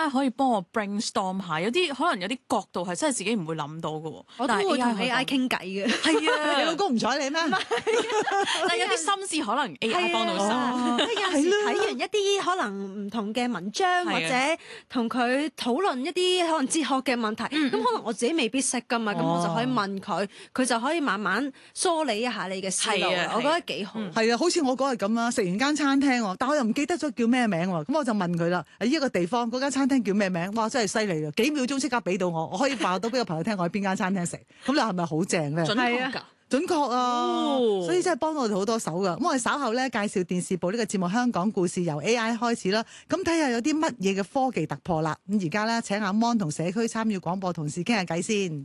AI 可以幫我 brainstorm 下，有啲可能有啲角度係真係自己唔會諗到嘅喎。 我都會同 AI 傾偈嘅。 係啊， 你老公唔睬你咩？ 但係有啲心思可能 AI 幫到手。 即係有時睇完一啲可能唔同嘅文章，或者同佢討論一啲可能哲學嘅問題，咁可能我自己未必識噶嘛，咁我就可以問佢，佢就可以慢慢梳理一下你嘅思路。我覺得幾好。 係啊，好似我嗰日咁啦，食完間餐廳喎，但我又唔記得咗叫咩名喎，咁我就問佢啦，呢一個地方嗰間餐廳叫咩名？哇，真係犀利啊！幾秒鐘即刻俾到我可以話到俾個朋友聽我喺邊間餐廳食，咁你係咪好正咧？ 準確㗎。 準確啊！所以真係幫到我哋好多手噶。咁我哋稍後咧介紹電視部呢個節目《香港故事》由 AI 開始啦。咁睇下有啲乜嘢嘅科技突破啦。咁而家咧請阿 Mon 同社區參與廣播同事傾下偈先。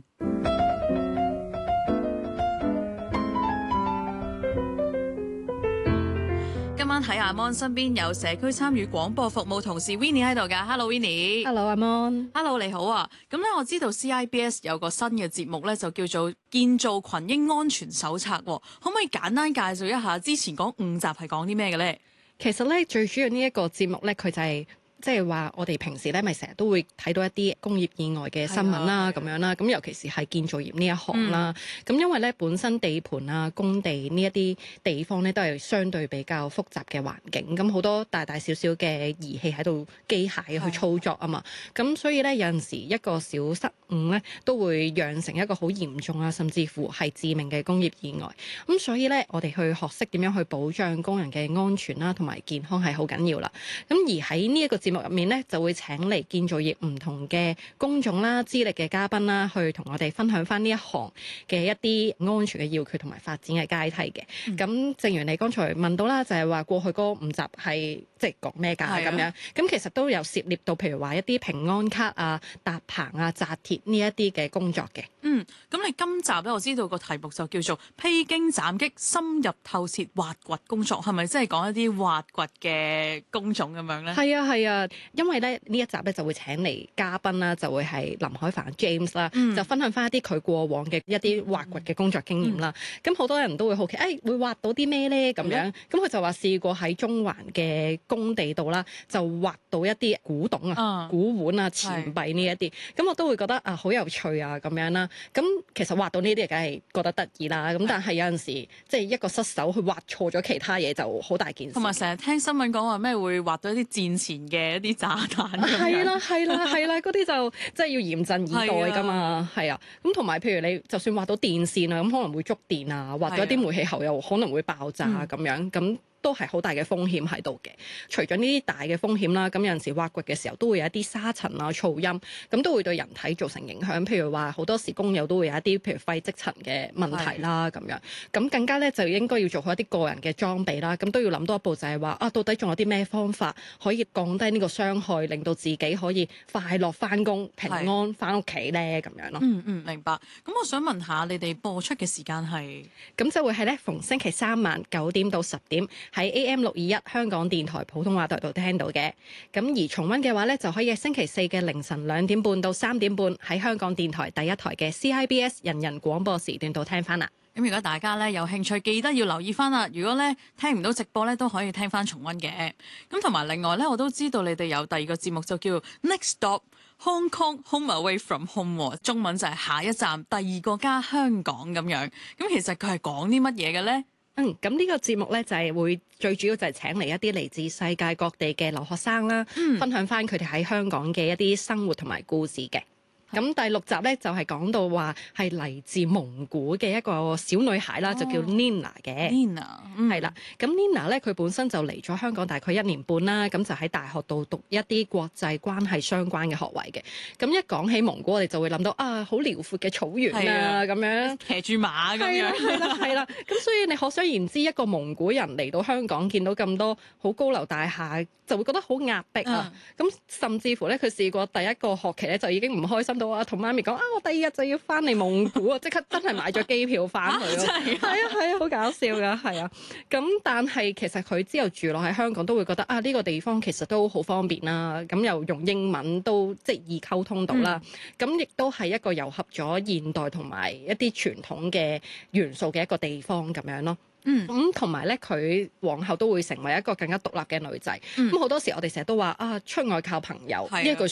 今晚喺阿 Mon 身邊有社區參與廣播服務同事 Winnie 喺度㗎。Hello Winnie。Hello 阿 Mon。 Hello 你好啊。咁咧我知道 CIBS 有個新嘅節目咧，就叫做《建造群英安全手冊》。可唔可以簡單介紹一下之前講5集係講啲咩嘅咧？ 其實咧最主要呢一個節目咧，佢就係即係話我哋平時咧咪成日都會睇到一啲工業意外嘅新聞啦，咁樣啦，咁尤其是係建造業呢一行啦。咁因為咧本身地盤啊、工地呢一啲地方咧都係相對比較複雜嘅環境，咁好多大大小小嘅儀器喺度機械去操作啊嘛。咁所以咧有陣時一個小失誤咧都會釀成一個好嚴重啊，甚至乎係致命嘅工業意外。咁所以咧我哋去學識點樣去保障工人嘅安全啦，同埋健康係好緊要啦。咁而喺呢一個節目入面咧，就會請嚟建造業唔同嘅工種啦、資歷嘅嘉賓啦，去同我哋分享翻呢一行嘅一啲安全嘅要訣同埋發展嘅階梯嘅。咁正如你剛才問到啦，就係話過去嗰5集係即係講咩㗎咁樣？咁其實都有涉獵到，譬如話一啲平安卡啊、搭棚啊、紮鐵呢一啲嘅工作嘅。 咁你今集咧，我知道個題目就叫做披荊斬棘、深入透徹挖掘工作，係咪即係講一啲挖掘嘅工種咁樣咧？ 係啊，因為咧呢一集咧就會請嚟嘉賓啦，就會係林海帆 James 啦，就分享翻一啲佢過往嘅一啲挖掘嘅工作經驗啦。咁好多人都會好奇，會挖到啲咩咧？咁樣，咁佢就話試過喺中環嘅工地度啦，就挖到一啲古董啊、古碗啊、錢幣呢一啲，咁我都會覺得好有趣啊咁樣啦。咁其實挖到呢啲梗係覺得得意啦。咁但係有陣時即係一個失手去挖錯咗其他嘢就好大件事。 同埋成日聽新聞講話咩會挖到一啲戰前嘅一啲炸彈咁樣。 係啦，嗰啲就即係要嚴陣以待㗎嘛。係啊，咁同埋譬如你就算挖到電線啊，咁可能會觸電啊，挖咗啲煤氣喉又可能會爆炸咁樣咁。都係好大嘅風險喺度嘅。除咗呢啲大嘅風險啦，咁有陣時挖掘嘅時候都會有一啲沙塵啊、噪音，咁都會對人體造成影響。譬如話好多時工友都會有一啲譬如肺積塵嘅問題啦，咁樣。咁更加咧就應該要做好一啲個人嘅裝備啦。咁都要諗多一步，就係話到底仲有啲咩方法可以降低呢個傷害，令到自己可以快樂返工、平安返屋企咧咁樣咯。 明白。咁我想問下你哋播出嘅時間係？ 咁就會係咧逢星期3晚9點到10點。喺 AM621 香港電台普通話台度聽到嘅，咁而重溫嘅話咧，就可以喺星期4嘅凌晨2點半到3點半喺香港電台第一台嘅 CIBS 人人廣播時段度聽翻啦。 咁如果大家咧有興趣，記得要留意翻啦。如果咧聽唔到直播咧，都可以聽翻重溫嘅。咁同埋另外咧，我都知道你哋有第2個節目就叫 Next Stop Hong Kong Home Away from Home， 中文就係下一站第2個家香港咁樣。咁其實佢係講啲乜嘢嘅咧？ 咁呢個節目咧就係會最主要就係請嚟一啲嚟自世界各地嘅留學生啦，分享翻佢哋喺香港嘅一啲生活同埋故事嘅。咁第6集咧就係講到話係嚟自蒙古嘅一個小女孩啦，就叫 Nina 嘅。Nina 係啦，咁 Nina 咧佢本身就嚟咗香港大概1年半啦，咁就喺大學度讀一啲國際關係相關嘅學位嘅。咁一講起蒙古，我哋就會諗到好遼闊嘅草原啊，咁樣騎住馬咁樣。 係啦，咁所以你可想而知，一個蒙古人嚟到香港見到咁多好高樓大廈，就會覺得好壓迫啊。咁甚至乎咧，佢試過第1個學期咧就已經唔開心到同媽咪講我第2日就要翻嚟蒙古啊！即刻真係買咗機票翻去咯。係啊，好搞笑噶，係啊。咁但係其實佢之後住落喺香港都會覺得呢個地方其實都好方便啦。咁又用英文都即係易溝通到啦。咁亦都係一個糅合咗現代同埋一啲傳統嘅元素嘅一個地方咁樣咯。咁同埋咧，佢往後都會成為一個更加獨立嘅女仔。咁好多時我哋成日都話出外靠朋友呢一句